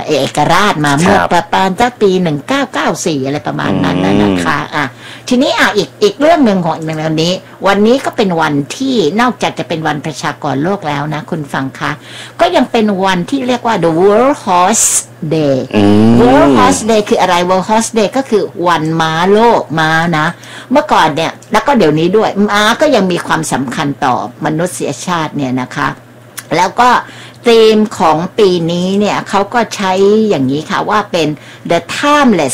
เอกราชมาเมื่อประมาณปี1994อะไรประมาณนั้นนะคะทีนี้อีกเรื่องหนึ่งของวันนี้ก็เป็นวันที่นอกจากจะเป็นวันประชากรโลกแล้วนะคุณฟังคะก็ยังเป็นวันที่เรียกว่า the World Horse Day World Horse Day คืออะไร World Horse Day ก็คือวันม้าโลกม้านะเมื่อก่อนเนี่ยแล้วก็เดี๋ยวนี้ด้วยม้าก็ยังมีความสำคัญต่อมนุษยชาติเนี่ยนะคะแล้วก็ธีมของปีนี้เนี่ยเขาก็ใช้อย่างนี้ค่ะว่าเป็น the timeless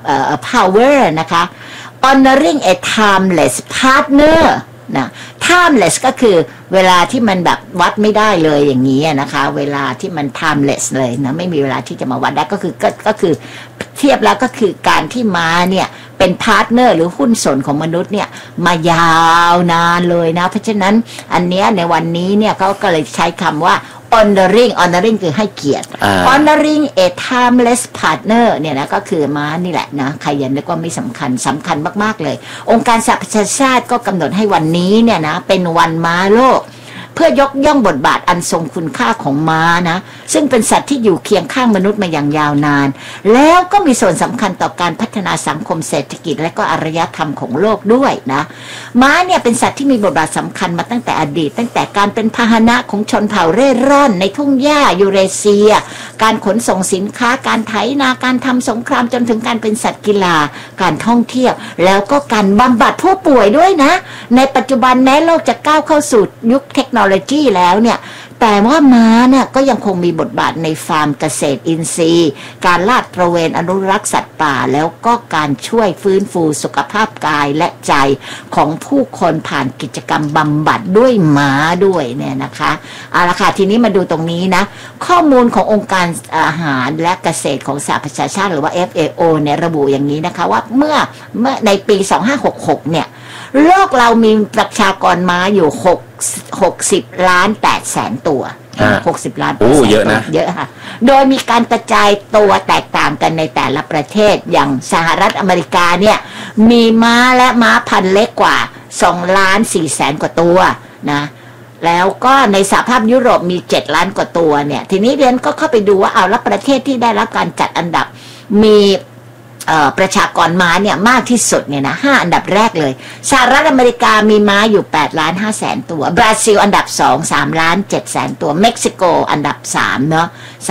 power นะคะ honoring a timeless partner นะ timeless ก็คือเวลาที่มันแบบวัดไม่ได้เลยอย่างนี้นะคะเวลาที่มัน timeless เลยนะไม่มีเวลาที่จะมาวัดได้ก็คือเทียบแล้วก็คือการที่ม้าเนี่ยเป็นพาร์ทเนอร์หรือหุ้นส่วนของมนุษย์เนี่ยมายาวนานเลยนะเพราะฉะนั้นอันเนี้ยในวันนี้เนี่ยเขาก็เลยใช้คำว่า honoring คือให้เกียรติ honoring a timeless partner เนี่ยนะก็คือม้านี่แหละนะใครยันนึกว่าไม่สำคัญมากๆเลยองค์การสหประชาชาติก็กำหนดให้วันนี้เนี่ยนะเป็นวันม้าโลกเพื่อยกย่องบทบาทอันทรงคุณค่าของม้านะซึ่งเป็นสัตว์ที่อยู่เคียงข้างมนุษย์มาอย่างยาวนานแล้วก็มีส่วนสำคัญต่อการพัฒนาสังคมเศรษฐกิจและก็อารยธรรมของโลกด้วยนะม้าเนี่ยเป็นสัตว์ที่มีบทบาทสำคัญมาตั้งแต่อดีตตั้งแต่การเป็นพาหนะของชนเผ่าเร่ร่อนในทุ่งหญ้ายูเรเซียการขนส่งสินค้าการไถนาการทำสงครามจนถึงการเป็นสัตว์กีฬาการท่องเที่ยวแล้วก็การบำบัดผู้ป่วยด้วยนะในปัจจุบันแม้โลกจะก้าวเข้าสู่ยุคเทคโนโลยีแล้วเนี่ยแต่ว่าม้าเนี่ยก็ยังคงมีบทบาทในฟาร์มเกษตรอินทรีย์การลาดตระเวนอนุรักษ์สัตว์ป่าแล้วก็การช่วยฟื้นฟูสุขภาพกายและใจของผู้คนผ่านกิจกรรมบำบัดด้วยม้าด้วยเนี่ยนะคะเอาละค่ะทีนี้มาดูตรงนี้นะข้อมูลขององค์การอาหารและเกษตรของสหประชาชาติหรือว่า FAO เนี่ยระบุอย่างนี้นะคะว่าเมื่อในปี2566เนี่ยโลกเรามีประชากรม้าอยู่60.8 ล้านตัว60 ล้านเยอะนะเยอะค่ะโดยมีการกระจายตัวแตกต่างกันในแต่ละประเทศอย่างสหรัฐอเมริกาเนี่ยมีม้าและม้าพันธุ์เล็กกว่า2.4 แสนกว่าตัวนะแล้วก็ในสหภาพยุโรปมี7 ล้านกว่าตัวเนี่ยทีนี้เรียนก็เข้าไปดูว่าเอาแล้วประเทศที่ได้รับการจัดอันดับมีประชากรม้าเนี่ยมากที่สุดเนี่ยนะ5 อันดับแรกเลยสหรัฐอเมริกามีม้าอยู่8.5 แสนตัวบราซิลอันดับ2 3.7 แสนตัวเม็กซิโกอันดับ3เนาะ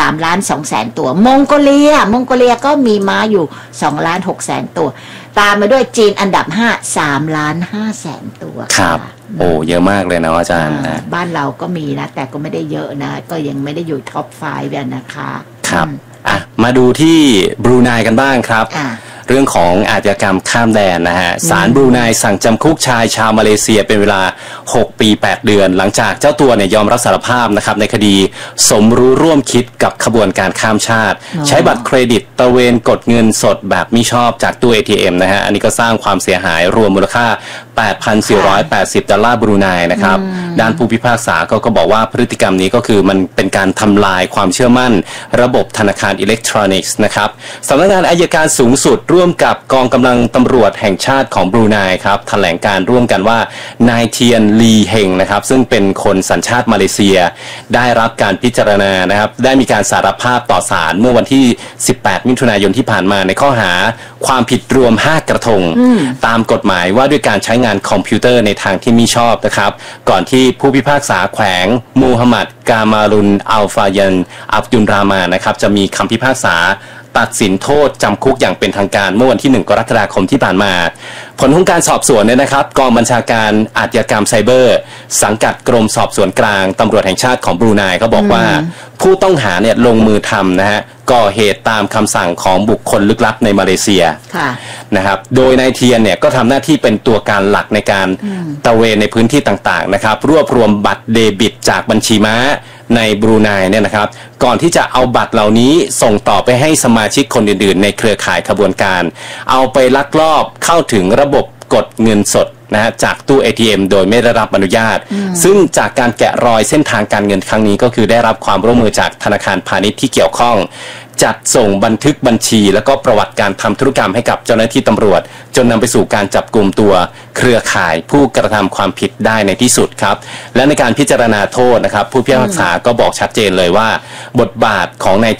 3.2 แสนตัวมองโกเลียก็มีม้าอยู่2.6 แสนตัวตามมาด้วยจีนอันดับ5 3.5 แสนตัวครับเยอะมากเลยนะอาจารย์บ้านเราก็มีนะแต่ก็ไม่ได้เยอะนะก็ยังไม่ได้อยู่ท็อป5แบบนะคะครับมาดูที่บรูไนกันบ้างครับเรื่องของอาชญากรรมข้ามแดนนะฮะศาลบรูไนสั่งจำคุกชายชาวมาเลเซียเป็นเวลา6 ปี 8 เดือนหลังจากเจ้าตัวเนี่ยยอมรับสารภาพนะครับในคดีสมรู้ร่วมคิดกับขบวนการข้ามชาติใช้บัตรเครดิตตระเวนกดเงินสดแบบมิชอบจากตู้ ATM นะฮะอันนี้ก็สร้างความเสียหายรวมมูลค่า 8,480 ดอลลาร์บรูไนนะครับด้านผู้พิพากษาก็บอกว่าพฤติกรรมนี้ก็คือมันเป็นการทำลายความเชื่อมั่นระบบธนาคารอิเล็กทรอนิกส์นะครับสำนักงานอัยการสูงสุดร่วมกับกองกำลังตำรวจแห่งชาติของบรูไนครับแถลงการร่วมกันว่านายเทียนลีเฮงนะครับซึ่งเป็นคนสัญชาติมาเลเซียได้รับการพิจารณานะครับได้มีการสารภาพต่อศาลเมื่อวันที่18 มิถุนายนที่ผ่านมาในข้อหาความผิดรวม5 กระทงตามกฎหมายว่าด้วยการใช้งานคอมพิวเตอร์ในทางที่มิชอบนะครับก่อนที่ผู้พิพากษาแขวงมูฮัมหมัดกามารุนอัลฟายันอับดุลรามานะครับจะมีคำพิพากษาตัดสินโทษจำคุกอย่างเป็นทางการเมื่อวันที่1 กรกฎาคมที่ผ่านมาผลของการสอบสวนเนี่ยนะครับกองบัญชาการอาชญากรรมไซเบอร์สังกัดกรมสอบสวนกลางตำรวจแห่งชาติของบรูไนก็บอกว่าผู้ต้องหาเนี่ยลงมือทำนะฮะก่อเหตุตามคำสั่งของบุคคลลึกลับในมาเลเซียนะครับโดยนายเทียนเนี่ยก็ทำหน้าที่เป็นตัวการหลักในการตระเวนในพื้นที่ต่างๆนะครับรวบรวมบัตรเดบิตจากบัญชีม้าในบรูไนเนี่ยนะครับก่อนที่จะเอาบัตรเหล่านี้ส่งต่อไปให้สมาชิกคนอื่นๆในเครือข่ายขบวนการเอาไปลักลอบเข้าถึงระบบกดเงินสดนะฮะจากตู้ ATM โดยไม่ได้รับอนุญาตซึ่งจากการแกะรอยเส้นทางการเงินครั้งนี้ก็คือได้รับความร่วมมือจากธนาคารพาณิชย์ที่เกี่ยวข้องจัดส่งบันทึกบัญชีแล้วก็ประวัติการทำธุรกรรมให้กับเจ้าหน้าที่ตำรวจจนนำไปสู่การจับกลุ่มตัวเครือข่ายผู้กระทำความผิดได้ในที่สุดครับและในการพิจารณาโทษนะครับผู้พิพากษาก็บอกชัดเจนเลยว่าบทบาทของนาย